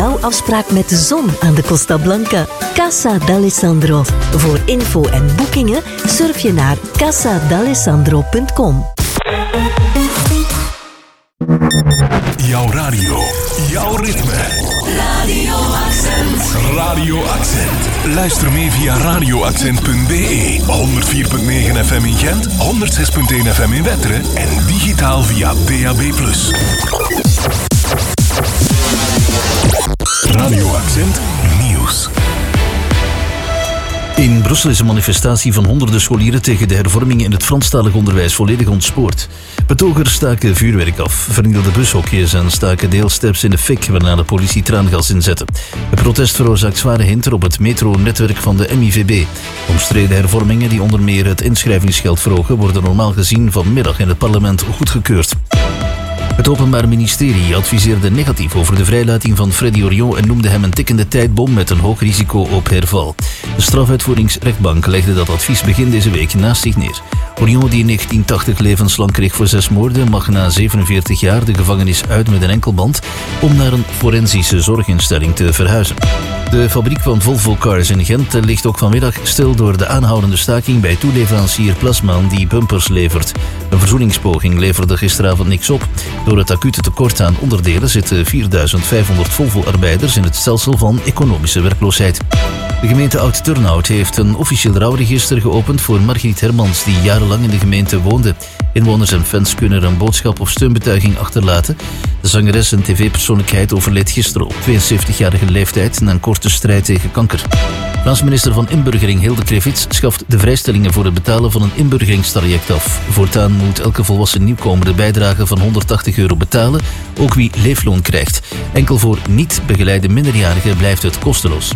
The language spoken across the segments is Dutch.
jouw afspraak met de zon aan de Costa Blanca. Casa d'Alessandro. Voor info en boekingen surf je naar casadalessandro.com. Jouw radio, jouw ritme. Radio Accent. Radio Accent. Luister mee via radioaccent.be. 104.9 FM in Gent, 106.1 FM in Wetteren en digitaal via DAB+. Radio Accent Nieuws. In Brussel is een manifestatie van honderden scholieren tegen de hervormingen in het Franstalig onderwijs volledig ontspoord. Betogers staken vuurwerk af, vernielden bushokjes en staken deelsteps in de fik, waarna de politie traangas inzette. Het protest veroorzaakt zware hinder op het metronetwerk van de MIVB. Omstreden hervormingen die onder meer het inschrijvingsgeld verhogen worden normaal gezien vanmiddag in het parlement goedgekeurd. Het Openbaar Ministerie adviseerde negatief over de vrijlating van Freddy Orion en noemde hem een tikkende tijdbom met een hoog risico op herval. De strafuitvoeringsrechtbank legde dat advies begin deze week naast zich neer. Orion, die in 1980 levenslang kreeg voor 6 moorden, mag na 47 jaar de gevangenis uit met een enkelband om naar een forensische zorginstelling te verhuizen. De fabriek van Volvo Cars in Gent ligt ook vanmiddag stil door de aanhoudende staking bij toeleverancier Plasman die bumpers levert. Een verzoeningspoging leverde gisteravond niks op. Door het acute tekort aan onderdelen zitten 4500 Volvo-arbeiders in het stelsel van economische werkloosheid. De gemeente Oud-Turnhout heeft een officieel rouwregister geopend voor Margriet Hermans, die jarenlang in de gemeente woonde. Inwoners en fans kunnen er een boodschap of steunbetuiging achterlaten. De zangeres en tv-persoonlijkheid overleed gisteren op 72-jarige leeftijd na een korte strijd tegen kanker. Vlaams minister van Inburgering Hilde Krevits schaft de vrijstellingen voor het betalen van een inburgeringstraject af. Voortaan moet elke volwassen nieuwkomer de bijdrage van €180 betalen, ook wie leefloon krijgt. Enkel voor niet begeleide minderjarigen blijft het kosteloos.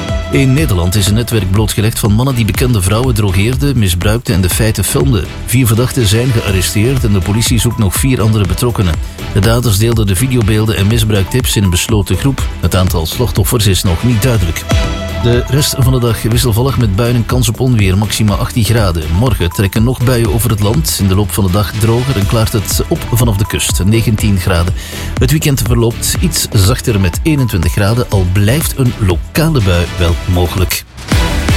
In Nederland is een netwerk blootgelegd van mannen die bekende vrouwen drogeerden, misbruikten en de feiten filmden. 4 verdachten zijn gearresteerd en de politie zoekt nog 4 andere betrokkenen. De daders deelden de videobeelden en misbruiktips in een besloten groep. Het aantal slachtoffers is nog niet duidelijk. De rest van de dag wisselvallig met buien en kans op onweer, maxima 18 graden. Morgen trekken nog buien over het land. In de loop van de dag droger en klaart het op vanaf de kust, 19 graden. Het weekend verloopt iets zachter met 21 graden, al blijft een lokale bui wel mogelijk.